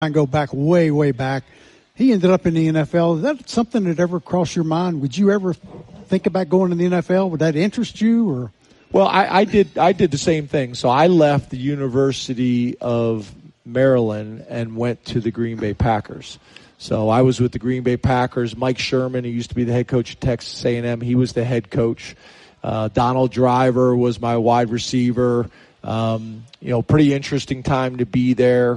I go back way back. He ended up in the NFL. Is that something that ever crossed your mind? Would you ever think about going to the NFL? Would that interest you? Or? Well, I did the same thing. So I left the University of Maryland and went to the Green Bay Packers. So I was with the Green Bay Packers. Mike Sherman, who used to be the head coach at Texas A&M, he was the head coach. Donald Driver was my wide receiver. Pretty interesting time to be there.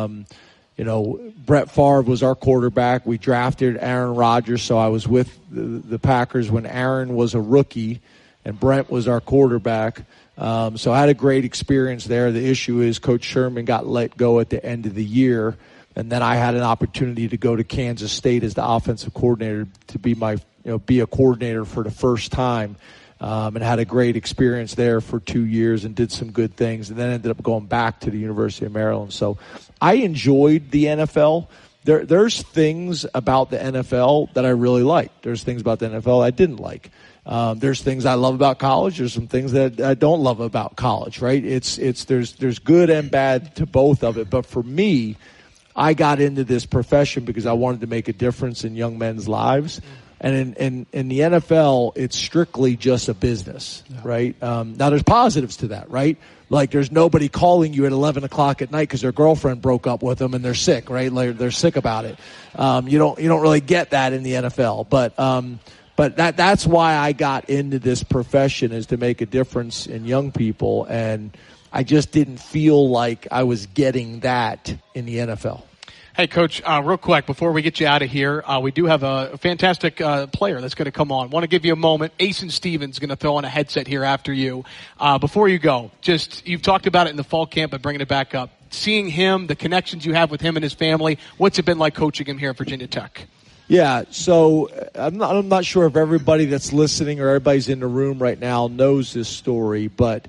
Brett Favre was our quarterback. We drafted Aaron Rodgers, so I was with the Packers when Aaron was a rookie and Brent was our quarterback. So I had a great experience there. The issue is Coach Sherman got let go at the end of the year, and then I had an opportunity to go to Kansas State as the offensive coordinator to be be a coordinator for the first time. And had a great experience there for 2 years and did some good things, and then ended up going back to the University of Maryland. So I enjoyed the NFL. There's things about the NFL that I really liked. There's things about the NFL I didn't like. There's things I love about college. There's some things that I don't love about college, right? There's good and bad to both of it. But for me, I got into this profession because I wanted to make a difference in young men's lives. And in the NFL, it's strictly just a business, right? Now, there's positives to that, right? Like, there's nobody calling you at 11 o'clock at night because their girlfriend broke up with them and they're sick, right? Like, they're sick about it. You don't really get that in the NFL. But that's why I got into this profession, is to make a difference in young people. And I just didn't feel like I was getting that in the NFL. Hey, Coach, real quick, before we get you out of here, we do have a fantastic player that's going to come on. Want to give you a moment. Asen Stevens is going to throw on a headset here after you. Before you go, you've talked about it in the fall camp, but bringing it back up. Seeing him, the connections you have with him and his family, what's it been like coaching him here at Virginia Tech? Yeah, so I'm not sure if everybody that's listening or everybody's in the room right now knows this story, but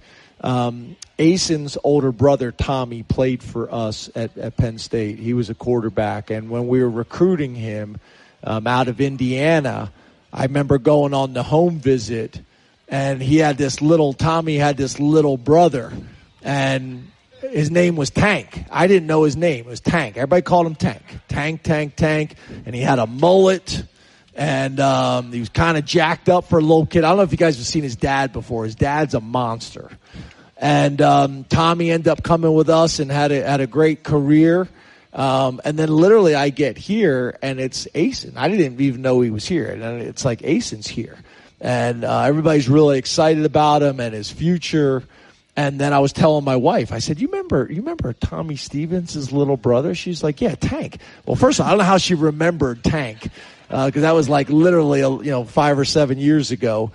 Asen's older brother, Tommy, played for us at Penn State. He was a quarterback. And when we were recruiting him out of Indiana, I remember going on the home visit, and Tommy had this little brother, and his name was Tank. I didn't know his name. It was Tank. Everybody called him Tank. Tank. And he had a mullet, and he was kind of jacked up for a little kid. I don't know if you guys have seen his dad before. His dad's a monster. And Tommy ended up coming with us and had a great career. And then literally I get here, and it's Asen. I didn't even know he was here. And it's like, Asen's here. And everybody's really excited about him and his future. And then I was telling my wife, I said, you remember Tommy Stevens' little brother? She's like, yeah, Tank. Well, first of all, I don't know how she remembered Tank, because that was like literally 5 or 7 years ago.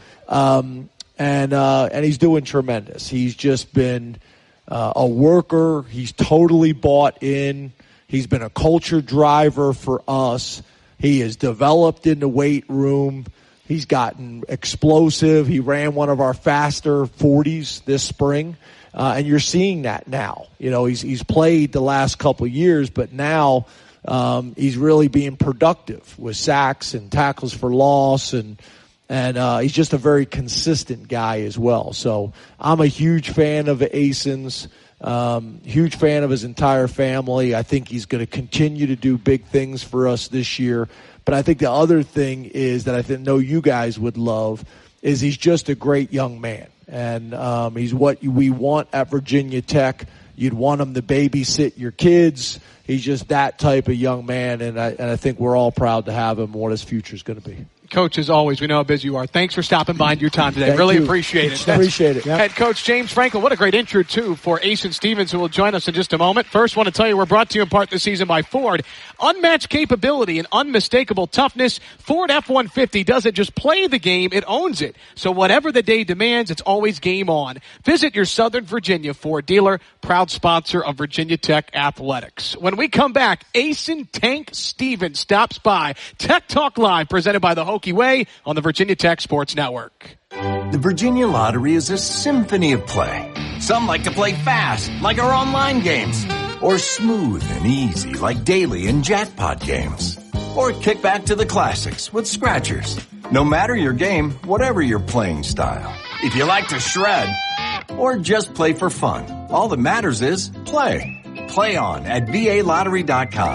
And he's doing tremendous. He's just been a worker. He's totally bought in. He's been a culture driver for us. He has developed in the weight room. He's gotten explosive. He ran one of our faster 40s this spring. And you're seeing that now. He's played the last couple of years, but now he's really being productive with sacks and tackles for loss, and he's just a very consistent guy as well. So I'm a huge fan of Asen's, huge fan of his entire family. I think he's going to continue to do big things for us this year. But I think the other thing is that I know you guys would love is he's just a great young man. And he's what we want at Virginia Tech. You'd want him to babysit your kids. He's just that type of young man, and I think we're all proud to have him and what his future is going to be. Coach, as always, we know how busy you are. Thanks for stopping by and your time today. Thank really you. Appreciate it. Appreciate it. Head Coach James Franklin, what a great intro, too, for Asen Stevens, who will join us in just a moment. First, want to tell you we're brought to you in part this season by Ford. Unmatched capability and unmistakable toughness. Ford F-150 doesn't just play the game, it owns it. So whatever the day demands, it's always game on. Visit your Southern Virginia Ford dealer, proud sponsor of Virginia Tech Athletics. When we come back, Asen Tank Stevens stops by. Tech Talk Live, presented by the Hokie Way on the Virginia Tech Sports Network. The Virginia Lottery is a symphony of play. Some like to play fast, like our online games, or smooth and easy, like daily and jackpot games, or kick back to the classics with scratchers. No matter your game, whatever your playing style. If you like to shred, or just play for fun, all that matters is play. Play on at VALottery.com.